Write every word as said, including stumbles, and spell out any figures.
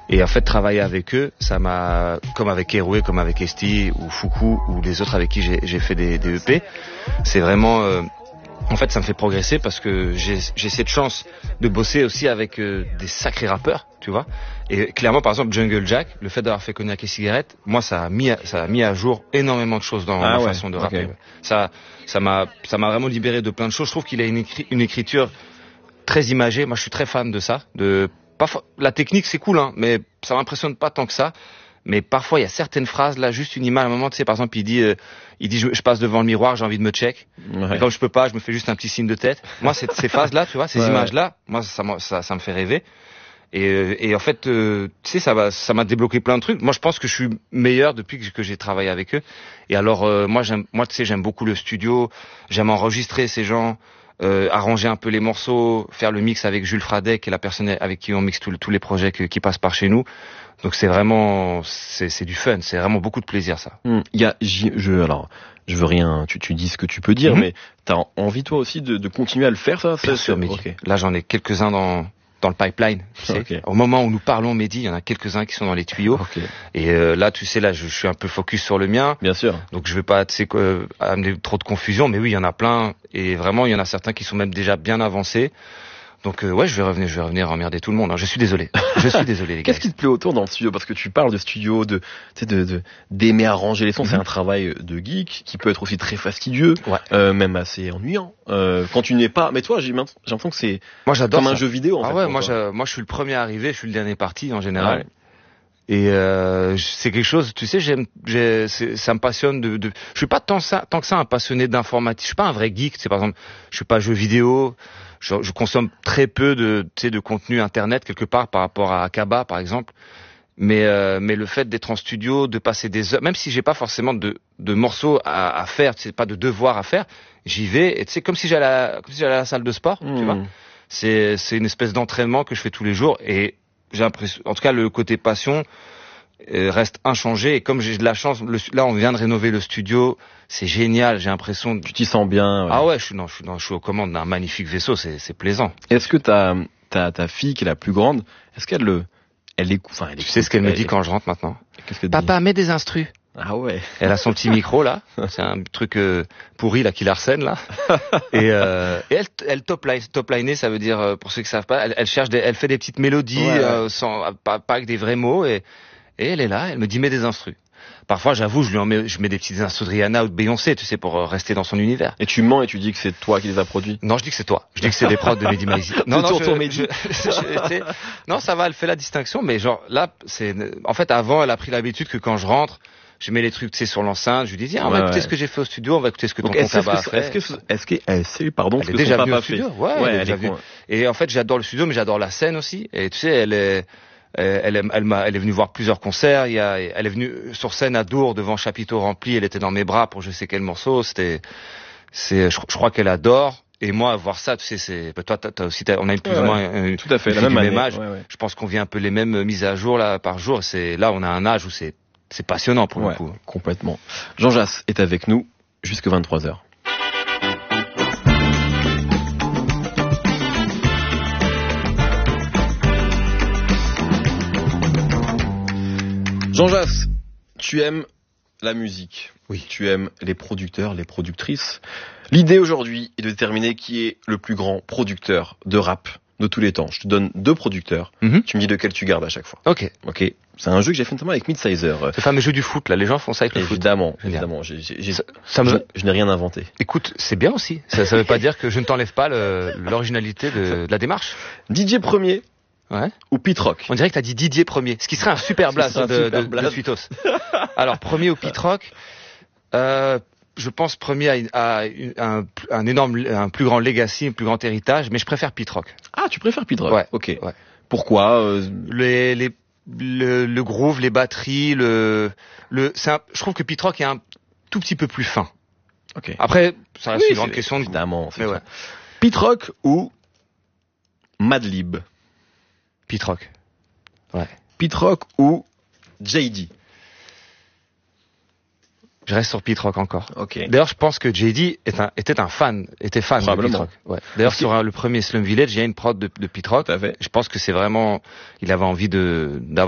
Et en fait, travailler avec eux, ça m'a, comme avec Eroué, comme avec Esti ou Foucault ou les autres avec qui j'ai, j'ai fait des, des E P, c'est vraiment, euh, en fait, ça me fait progresser parce que j'ai, j'ai cette chance de bosser aussi avec euh, des sacrés rappeurs, tu vois. Et clairement, par exemple, Jungle Jack, le fait d'avoir fait Cognac et Cigarette, moi, ça a mis, à, ça a mis à jour énormément de choses dans ah ma ouais, façon de rapper. okay. Ça, ça m'a, ça m'a vraiment libéré de plein de choses. Je trouve qu'il a une, écri- une écriture très imagée. Moi, je suis très fan de ça. De pas fa- la technique, c'est cool, hein, mais ça m'impressionne pas tant que ça. Mais parfois, il y a certaines phrases, là, juste une image. À un moment, tu sais, par exemple, il dit, euh, il dit, je, je passe devant le miroir, j'ai envie de me check. Ouais. Et comme je peux pas, je me fais juste un petit signe de tête. Moi, c'est, ces phases-là, tu vois, ces ouais, images-là, moi, ça, ça, ça me fait rêver. Et, et en fait, euh, tu sais, ça va, ça m'a débloqué plein de trucs. Moi, je pense que je suis meilleur depuis que, que j'ai travaillé avec eux. Et alors, euh, moi, j'aime, moi, tu sais, j'aime beaucoup le studio. J'aime enregistrer ces gens. Euh, arranger un peu les morceaux, faire le mix avec Jules Fradec, qui est la personne avec qui on mixe tous, tous les projets que, qui passent par chez nous. Donc c'est vraiment, c'est, c'est du fun, c'est vraiment beaucoup de plaisir ça. Il y a, je, alors, je veux rien, tu, tu dis ce que tu peux dire, mm-hmm. mais t'as envie toi aussi de, de continuer à le faire ça? Bien sûr, Mehdi. Okay. Là j'en ai quelques-uns dans dans le pipeline. Tu sais. Okay. Au moment où nous parlons, Mehdi, il y en a quelques-uns qui sont dans les tuyaux. Okay. Et euh, là, tu sais, là, je, je suis un peu focus sur le mien. Bien sûr. Donc je vais pas, tu sais, euh, amener trop de confusion, mais oui, il y en a plein. Et vraiment, il y en a certains qui sont même déjà bien avancés. Donc euh, ouais, je vais revenir, je vais revenir emmerder tout le monde. Hein. Je suis désolé. Je suis désolé, les gars. Qu'est-ce qui te plaît autant dans le studio? Parce que tu parles de studio, de, tu sais, de, de d'aimer arranger les sons. Mm-hmm. C'est un travail de geek qui peut être aussi très fastidieux, ouais. euh, même assez ennuyant. Euh, quand tu n'es pas, mais toi, j'ai, j'ai l'impression que c'est moi, j'adore comme ça. un jeu vidéo. En ah fait, ouais, moi, je, moi, je suis le premier arrivé, je suis le dernier parti en général. Ouais. Et euh, c'est quelque chose, tu sais, j'aime, j'ai, c'est, ça me passionne de, de. Je suis pas tant ça, tant que ça un passionné d'informatique. Je suis pas un vrai geek. C'est par exemple, je suis pas jeu vidéo. Je, je consomme très peu de, tu sais, de contenu internet quelque part par rapport à Akaba par exemple. Mais euh, mais le fait d'être en studio, de passer des heures, même si j'ai pas forcément de de morceaux à, à faire, tu sais, pas de devoirs à faire, j'y vais. Et tu sais, comme si j'allais à la, comme si j'allais à la salle de sport, mmh. tu vois. C'est c'est une espèce d'entraînement que je fais tous les jours et j'ai l'impression, en tout cas, le côté passion reste inchangé. Et comme j'ai de la chance, le, là, on vient de rénover le studio, c'est génial. J'ai l'impression. Tu t'y sens bien. Ouais. Ah ouais, je suis, non, je suis, non, je suis aux commandes d'un magnifique vaisseau. C'est, c'est plaisant. Est-ce que ta, ta, ta fille qui est la plus grande, est-ce qu'elle le, elle écoute, enfin, elle Tu écoute, sais ce qu'elle elle, me dit quand je rentre maintenant? Qu'est-ce qu'elle Papa, dit mets des instrus. Ah ouais. Elle a son petit micro là, c'est un truc euh, pourri là qui l'arsène là. Et, euh, et elle, elle top line, top liner, ça veut dire pour ceux qui savent pas, elle, elle cherche, des, elle fait des petites mélodies ouais, ouais. Euh, sans, pas, pas avec des vrais mots et, et elle est là, elle me dit mets des instrus. Parfois, j'avoue, je lui en mets, je mets des petites instrus de Rihanna ou de Beyoncé, tu sais, pour rester dans son univers. Et tu mens et tu dis que c'est toi qui les as produits? Non, je dis que c'est toi. Je dis que c'est des prods de Mehdi Maizi. Non, non, ton, je, ton Mehdi. Je, je, je, non, ça va, elle fait la distinction, mais genre là, c'est, en fait, avant, elle a pris l'habitude que quand je rentre, je mets les trucs, tu sais, sur l'enceinte, je lui dis, tiens, on va ouais, écouter ouais. ce que j'ai fait au studio, on va écouter ce que ton comptable a fait. Est-ce que, est-ce que, est-ce que, pardon, elle ce est que déjà son venue papa au studio. fait. Ouais, ouais, elle est elle déjà est venue. Et en fait, j'adore le studio, mais j'adore la scène aussi. Et tu sais, elle est, elle, elle, elle, m'a, elle est venue voir plusieurs concerts. Il y a, elle est venue sur scène à Dour devant Chapiteau rempli. Elle était dans mes bras pour je sais quel morceau. C'était, c'est, je, je crois qu'elle adore. Et moi, voir ça, tu sais, c'est, toi, t'as, t'as aussi, t'as, on a une plus ouais, ou moins, ouais. une, tout à fait, la même, même âge. Ouais, ouais. Je pense qu'on vit un peu les mêmes mises à jour là par jour. C'est là, on a un âge où c'est C'est passionnant pour ouais, le coup. Complètement. Jean Jass est avec nous jusqu'à vingt-trois heures. Jean Jass, tu aimes la musique. Oui. Tu aimes les producteurs, les productrices. L'idée aujourd'hui est de déterminer qui est le plus grand producteur de rap de tous les temps. Je te donne deux producteurs. Mm-hmm. Tu me dis lequel tu gardes à chaque fois. Ok. Ok. C'est un jeu que j'ai fait notamment avec Midsizer. Le fameux jeu du foot, là. Les gens font ça avec le évidemment, foot. Évidemment, j'ai, j'ai, ça, ça me... je, je n'ai rien inventé. Écoute, c'est bien aussi. Ça, ça veut pas dire que je ne t'enlève pas le, l'originalité de, de la démarche. D J Premier. Ouais. Ou Pete Rock. On dirait que t'as dit Didier Premier. Ce qui serait un super blast de, super de, blast. de Suitos. Alors, Premier ou Pete Rock, euh, je pense Premier a, a un, un énorme, un plus grand legacy, un plus grand héritage, mais je préfère Pete Rock. Ah, tu préfères Pete Rock? Ouais. Ok. Ouais. Pourquoi? euh... Les, les, le, le groove, les batteries, le, le, c'est un, je trouve que Pete Rock est un tout petit peu plus fin. Ok. Après, ça reste oui, une grande question de évidemment. Mais ouais. Pete Rock ou Madlib? Pete Rock. Ouais. Pete Rock ou J D? Je reste sur Pete Rock encore. Ok. D'ailleurs, je pense que J D est un, était un fan, était fan de Pete Rock. Ouais. D'ailleurs, sur un, le premier Slum Village, il y a une prod de, de Pete Rock. Tout à fait. Je pense que c'est vraiment, il avait envie de, d'avoir